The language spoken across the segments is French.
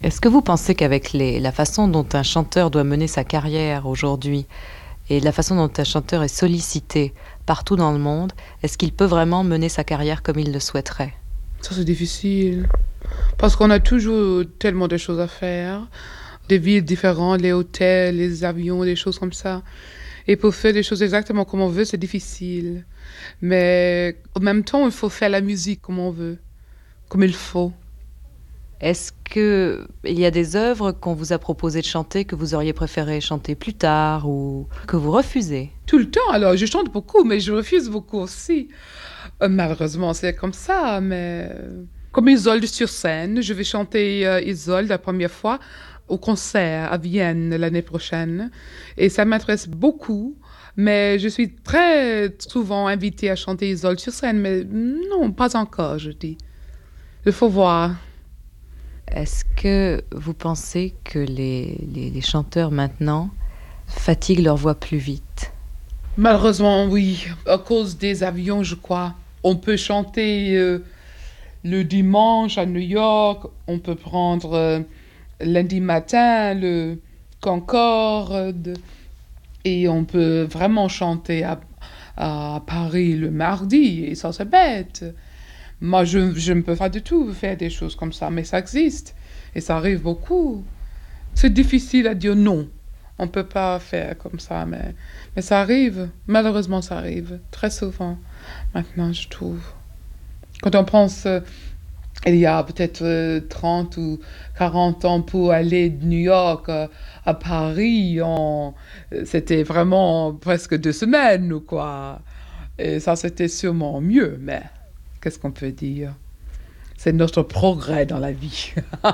Est-ce que vous pensez qu'avec la façon dont un chanteur doit mener sa carrière aujourd'hui et la façon dont un chanteur est sollicité partout dans le monde, est-ce qu'il peut vraiment mener sa carrière comme il le souhaiterait? Ça, c'est difficile. Parce qu'on a toujours tellement de choses à faire. Des villes différentes, les hôtels, les avions, des choses comme ça. Et pour faire des choses exactement comme on veut, c'est difficile. Mais en même temps, il faut faire la musique comme on veut, comme il faut. Est-ce qu'il y a des œuvres qu'on vous a proposé de chanter que vous auriez préféré chanter plus tard ou que vous refusez? Tout le temps, alors je chante beaucoup, mais je refuse beaucoup aussi. Malheureusement, c'est comme ça, mais comme Isolde sur scène, je vais chanter Isolde la première fois au concert à Vienne l'année prochaine. Et ça m'intéresse beaucoup, mais je suis très souvent invitée à chanter Isolde sur scène, mais non, pas encore, je dis. Il faut voir. Est-ce que vous pensez que les chanteurs maintenant fatiguent leur voix plus vite? Malheureusement, oui, à cause des avions, je crois. On peut chanter le dimanche à New York, on peut prendre lundi matin le Concorde et on peut vraiment chanter à Paris le mardi et ça c'est bête. Moi, je ne peux pas du tout faire des choses comme ça, mais ça existe et ça arrive beaucoup. C'est difficile à dire non. On ne peut pas faire comme ça, mais ça arrive. Malheureusement, ça arrive très souvent maintenant, je trouve. Quand on pense, il y a peut-être 30 ou 40 ans pour aller de New York à Paris, c'était vraiment presque 2 semaines ou quoi. Et ça, c'était sûrement mieux, mais qu'est-ce qu'on peut dire? C'est notre progrès dans la vie.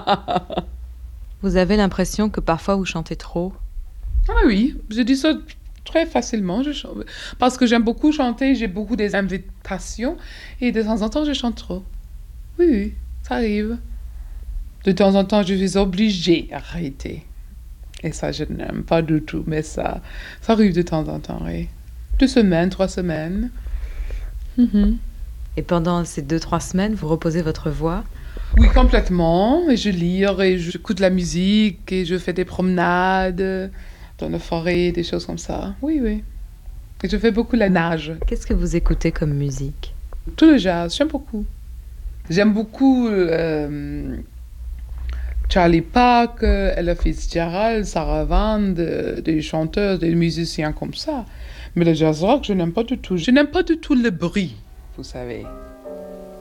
Vous avez l'impression que parfois vous chantez trop? Ah oui, je dis ça très facilement. Parce que j'aime beaucoup chanter, j'ai beaucoup des invitations et de temps en temps, je chante trop. Oui, oui, ça arrive. De temps en temps, je suis obligée d'arrêter. Et ça, je n'aime pas du tout, mais ça arrive de temps en temps, oui. 2 semaines, 3 semaines. Mhm. Et pendant ces 2, 3 semaines, vous reposez votre voix? Oui, complètement. Et je lis et j'écoute la musique et je fais des promenades dans la forêt, des choses comme ça. Oui, oui. Et je fais beaucoup la nage. Qu'est-ce que vous écoutez comme musique? Tout le jazz, j'aime beaucoup. J'aime beaucoup Charlie Parker, Ella Fitzgerald, Sarah Vaughan, des chanteurs, des musiciens comme ça. Mais le jazz rock, je n'aime pas du tout. Je n'aime pas du tout le bruit, vous savez.